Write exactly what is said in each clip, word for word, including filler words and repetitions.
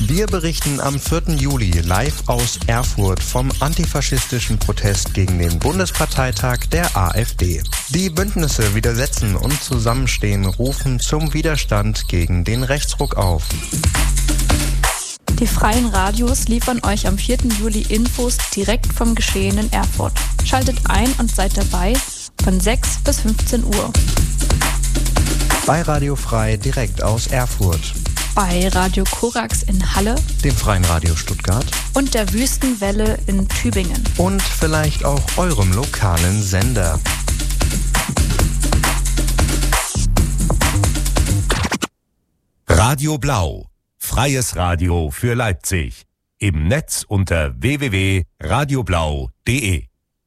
Wir berichten am vierten Juli live aus Erfurt vom antifaschistischen Protest gegen den Bundesparteitag der AfD. Die Bündnisse Widersetzen und Zusammenstehen rufen zum Widerstand gegen den Rechtsruck auf. Die freien Radios liefern euch am vierten Juli Infos direkt vom Geschehen in Erfurt. Schaltet ein und seid dabei von sechs bis fünfzehn Uhr. Bei Radio Frei direkt aus Erfurt. Bei Radio Korax in Halle, dem Freien Radio Stuttgart und der Wüstenwelle in Tübingen. Und vielleicht auch eurem lokalen Sender. Radio Blau, freies Radio für Leipzig. Im Netz unter w w w punkt radioblau punkt de.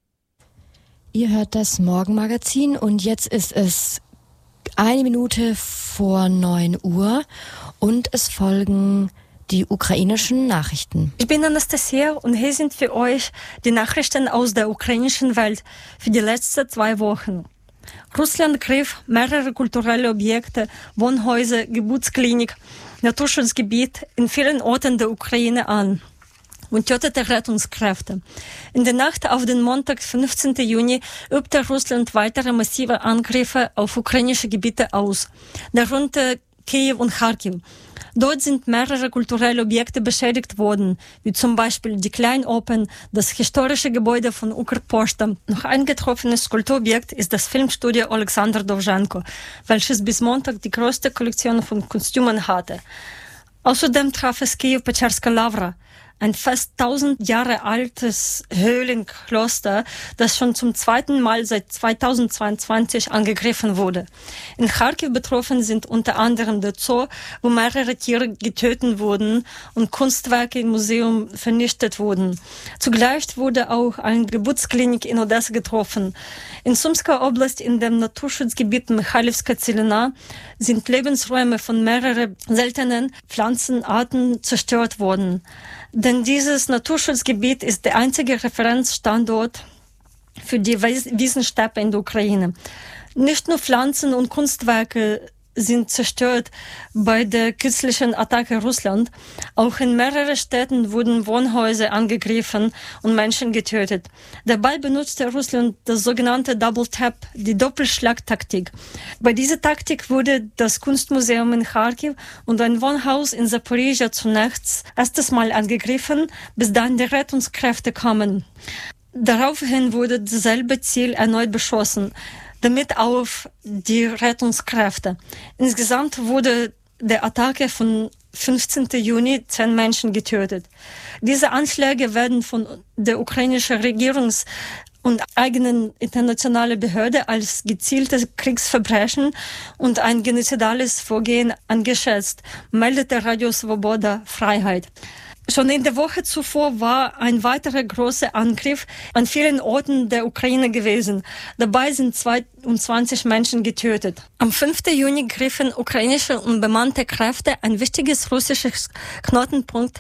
Ihr hört das Morgenmagazin und jetzt ist es eine Minute vor neun Uhr und es folgen die ukrainischen Nachrichten. Ich bin Anastasia und hier sind für euch die Nachrichten aus der ukrainischen Welt für die letzten zwei Wochen. Russland griff mehrere kulturelle Objekte, Wohnhäuser, Geburtsklinik, Naturschutzgebiet in vielen Orten der Ukraine an und tötete Rettungskräfte. In der Nacht auf den Montag, fünfzehnten Juni, übte Russland weitere massive Angriffe auf ukrainische Gebiete aus, darunter Kiew und Kharkiv. Dort sind mehrere kulturelle Objekte beschädigt worden, wie zum Beispiel die Kleinopen, das historische Gebäude von Ukrposhta. Noch ein getroffenes Kulturobjekt ist das Filmstudio Alexander Dovzhenko, welches bis Montag die größte Kollektion von Kostümen hatte. Außerdem traf es Kiew-Petscherska Lavra, ein fast tausend Jahre altes Höhlenkloster, das schon zum zweiten Mal seit zweitausendzweiundzwanzig angegriffen wurde. In Kharkiv betroffen sind unter anderem der Zoo, wo mehrere Tiere getötet wurden und Kunstwerke im Museum vernichtet wurden. Zugleich wurde auch eine Geburtsklinik in Odessa getroffen. In Sumsker Oblast in dem Naturschutzgebiet Michalivska Zelina sind Lebensräume von mehreren seltenen Pflanzenarten zerstört worden. Denn dieses Naturschutzgebiet ist der einzige Referenzstandort für die Wiesensteppe in der Ukraine. Nicht nur Pflanzen und Kunstwerke sind zerstört bei der kürzlichen Attacke Russland. Auch in mehreren Städten wurden Wohnhäuser angegriffen und Menschen getötet. Dabei benutzte Russland das sogenannte Double Tap, die Doppelschlagtaktik. Bei dieser Taktik wurde das Kunstmuseum in Kharkiv und ein Wohnhaus in Zaporizhzhia zunächst erstes Mal angegriffen, bis dann die Rettungskräfte kamen. Daraufhin wurde dasselbe Ziel erneut beschossen, damit auf die Rettungskräfte. Insgesamt wurde der Attacke von fünfzehnten Juni zehn Menschen getötet. Diese Anschläge werden von der ukrainischen Regierungs- und eigenen internationalen Behörde als gezieltes Kriegsverbrechen und ein genozidales Vorgehen eingeschätzt, meldete Radio Svoboda Freiheit. Schon in der Woche zuvor war ein weiterer großer Angriff an vielen Orten der Ukraine gewesen. Dabei sind zweiundzwanzig Menschen getötet. Am fünften Juni griffen ukrainische unbemannte Kräfte ein wichtiges russisches Knotenpunkt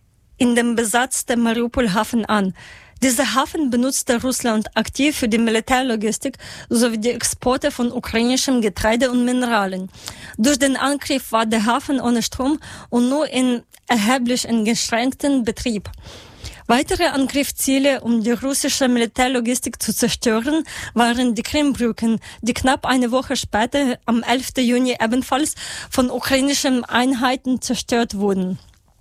in dem besetzten Mariupol-Hafen an. Dieser Hafen benutzte Russland aktiv für die Militärlogistik sowie die Exporte von ukrainischem Getreide und Mineralien. Durch den Angriff war der Hafen ohne Strom und nur in erheblich eingeschränkten Betrieb. Weitere Angriffsziele, um die russische Militärlogistik zu zerstören, waren die Krimbrücken, die knapp eine Woche später, am elften Juni, ebenfalls von ukrainischen Einheiten zerstört wurden.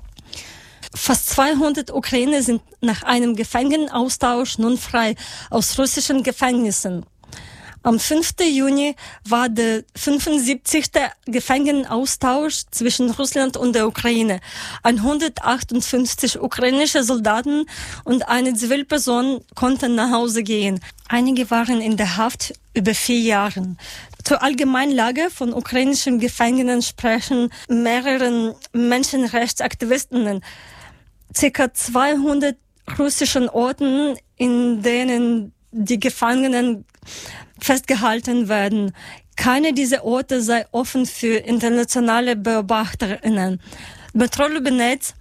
Fast zweihundert Ukrainer sind nach einem Gefangenenaustausch nun frei aus russischen Gefängnissen. Am fünften Juni war der fünfundsiebzigste Gefangenenaustausch zwischen Russland und der Ukraine. hundertachtundfünfzig ukrainische Soldaten und eine Zivilperson konnten nach Hause gehen. Einige waren in der Haft über vier Jahre. Zur Allgemeinlage von ukrainischen Gefangenen sprechen mehrere Menschenrechtsaktivistinnen. Circa zweihundert russischen Orten, in denen die Gefangenen festgehalten werden. Keine dieser Orte sei offen für internationale BeobachterInnen. Dmytro Lubinets,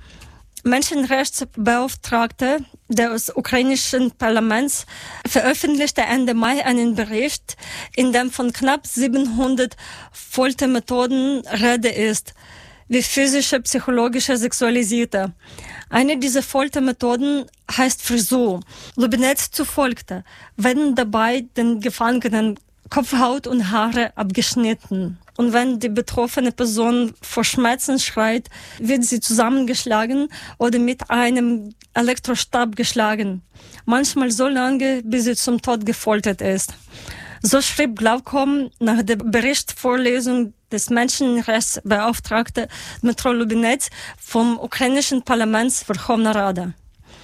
Menschenrechtsbeauftragter des ukrainischen Parlaments, veröffentlichte Ende Mai einen Bericht, in dem von knapp siebenhundert Foltermethoden Rede ist. wie physische, psychologische, sexualisierte. Eine dieser Foltermethoden heißt Frisur. Lubinets zufolge werden dabei den Gefangenen Kopfhaut und Haare abgeschnitten. Und wenn die betroffene Person vor Schmerzen schreit, wird sie zusammengeschlagen oder mit einem Elektrostab geschlagen. Manchmal so lange, bis sie zum Tod gefoltert ist. So schrieb Glaukom nach der Berichtsvorlesung des Menschenrechtsbeauftragten Dmytro Lubinets vom ukrainischen Parlaments Verkhovna Rada.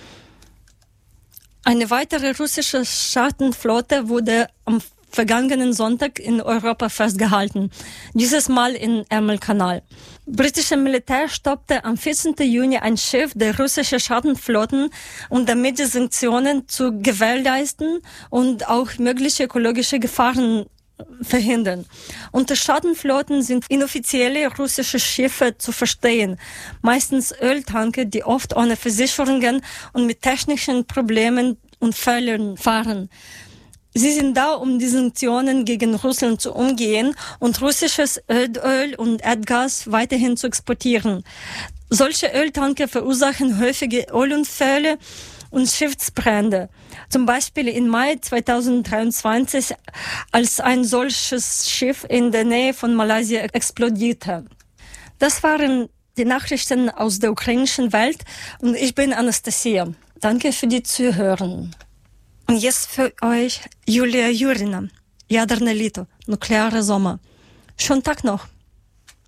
Eine weitere russische Schattenflotte wurde am vergangenen Sonntag in Europa festgehalten, dieses Mal im Ärmelkanal. Britische Militär stoppte am vierzehnten Juni ein Schiff der russischen Schattenflotten, um damit die Sanktionen zu gewährleisten und auch mögliche ökologische Gefahren verhindern. Unter Schattenflotten sind inoffizielle russische Schiffe zu verstehen, meistens Öltanker, die oft ohne Versicherungen und mit technischen Problemen und Fehlern fahren. Sie sind da, um die Sanktionen gegen Russland zu umgehen und russisches Öl und Erdgas weiterhin zu exportieren. Solche Öltanker verursachen häufige Ölunfälle und Schiffsbrände. Zum Beispiel im Mai zweitausenddreiundzwanzig, als ein solches Schiff in der Nähe von Malaysia explodierte. Das waren die Nachrichten aus der ukrainischen Welt und ich bin Anastasia. Danke für die Zuhören. Und jetzt für euch Julia Jurina, Ядерное літо, nuklearer Sommer. Schönen Tag noch.